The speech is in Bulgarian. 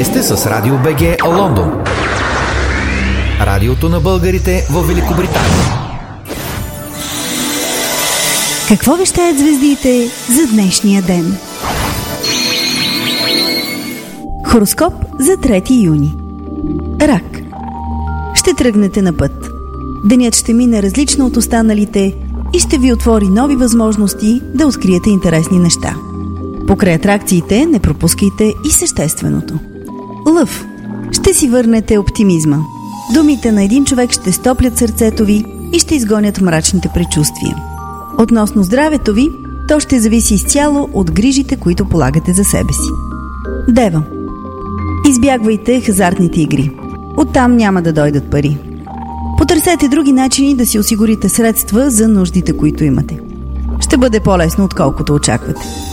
Вие сте с Радио БГ Лондон. Радиото на българите в Великобритания. Какво вещаят звездите за днешния ден? Хороскоп за 3 юни. Рак. Ще тръгнете на път. Денят ще мине различно от останалите и ще ви отвори нови възможности да откриете интересни неща. Покрай атракциите не пропускайте и същественото. Лъв. Ще си върнете оптимизма. Думите на един човек ще стоплят сърцето ви и ще изгонят мрачните предчувствия. Относно здравето ви, то ще зависи изцяло от грижите, които полагате за себе си. Дева. Избягвайте хазартните игри. Оттам няма да дойдат пари. Потърсете други начини да си осигурите средства за нуждите, които имате. Ще бъде по-лесно, отколкото очаквате.